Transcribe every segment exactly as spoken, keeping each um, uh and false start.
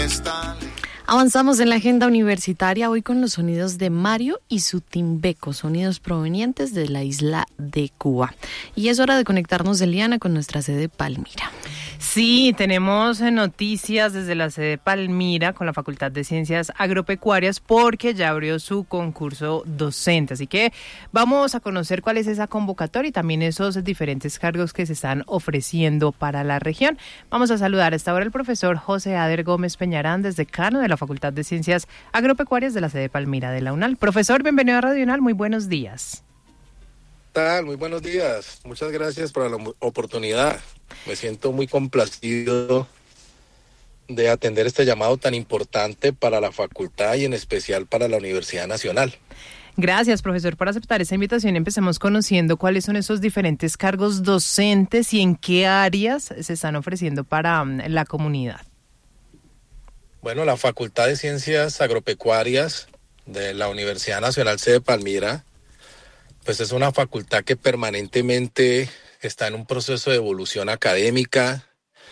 Avanzamos en la agenda universitaria hoy con los sonidos de Mario y su timbeco, sonidos provenientes de la isla de Cuba. Y es hora de conectarnos, Eliana, con nuestra sede Palmira. Sí, tenemos noticias desde la sede Palmira con la Facultad de Ciencias Agropecuarias porque ya abrió su concurso docente. Así que vamos a conocer cuál es esa convocatoria y también esos diferentes cargos que se están ofreciendo para la región. Vamos a saludar a esta hora al profesor José Ader Gómez Peñarán, decano de la Facultad de Ciencias Agropecuarias de la sede Palmira de la UNAL. Profesor, bienvenido a Radio UNAL, muy buenos días. ¿Qué tal? Muy buenos días. Muchas gracias por la oportunidad. Me siento muy complacido de atender este llamado tan importante para la facultad y en especial para la Universidad Nacional. Gracias, profesor, por aceptar esta invitación. Empecemos conociendo cuáles son esos diferentes cargos docentes y en qué áreas se están ofreciendo para um, la comunidad. Bueno, la Facultad de Ciencias Agropecuarias de la Universidad Nacional Sede Palmira, pues es una facultad que permanentemente está en un proceso de evolución académica.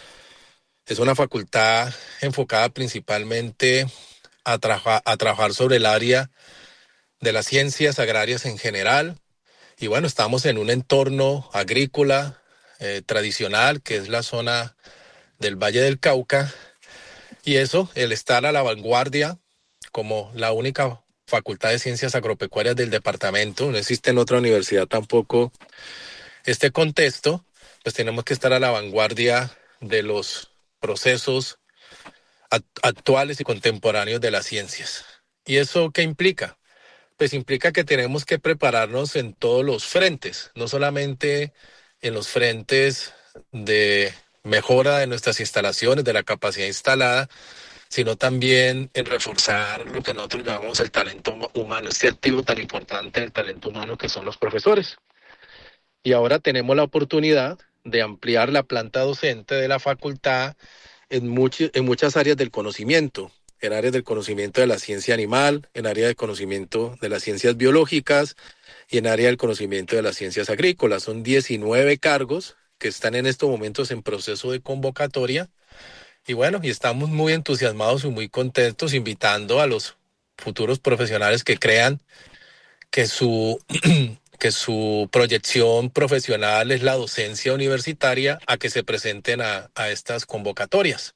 Es una facultad enfocada principalmente a, traja, a trabajar sobre el área de las ciencias agrarias en general. Y bueno, estamos en un entorno agrícola eh, tradicional, que es la zona del Valle del Cauca. Y eso, el estar a la vanguardia como la única Facultad de Ciencias Agropecuarias del departamento, no existe en otra universidad tampoco este contexto, pues tenemos que estar a la vanguardia de los procesos actuales y contemporáneos de las ciencias. ¿Y eso qué implica? Pues implica que tenemos que prepararnos en todos los frentes, no solamente en los frentes de mejora de nuestras instalaciones, de la capacidad instalada, sino también en reforzar lo que nosotros llamamos el talento humano, este activo tan importante del talento humano que son los profesores. Y ahora tenemos la oportunidad de ampliar la planta docente de la facultad en, much- en muchas áreas del conocimiento, en áreas del conocimiento de la ciencia animal, en áreas del conocimiento de las ciencias biológicas y en área del conocimiento de las ciencias agrícolas. Son diecinueve cargos que están en estos momentos en proceso de convocatoria. Y bueno, y estamos muy entusiasmados y muy contentos invitando a los futuros profesionales que crean que su, que su proyección profesional es la docencia universitaria a que se presenten a, a estas convocatorias.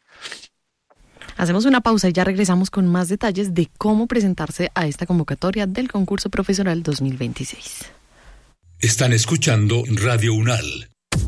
Hacemos una pausa y ya regresamos con más detalles de cómo presentarse a esta convocatoria del concurso profesional dos mil veintiséis. Están escuchando Radio UNAL.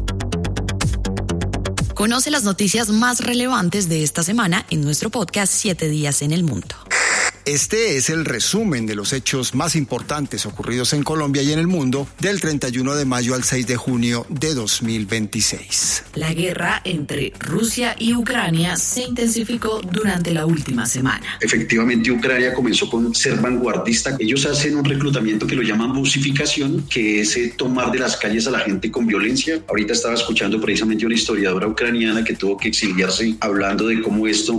Conoce las noticias más relevantes de esta semana en nuestro podcast Siete Días en el Mundo. Este es el resumen de los hechos más importantes ocurridos en Colombia y en el mundo del treinta y uno de mayo al seis de junio de dos mil veintiséis. La guerra entre Rusia y Ucrania se intensificó durante la última semana. Efectivamente, Ucrania comenzó con ser vanguardista. Ellos hacen un reclutamiento que lo llaman busificación, que es eh, tomar de las calles a la gente con violencia. Ahorita estaba escuchando precisamente una historiadora ucraniana que tuvo que exiliarse hablando de cómo esto